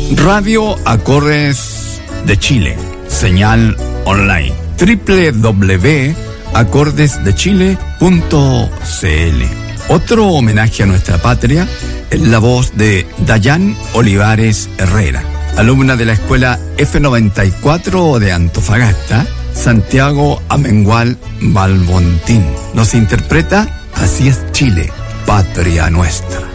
Radio Acordes de Chile, señal online, www.acordesdechile.cl. Otro homenaje a nuestra patria es la voz de Dayan Olivares Herrera, alumna de la escuela F94 de Antofagasta, Santiago Amengual Balbontín. Nos interpreta Así es Chile, patria nuestra.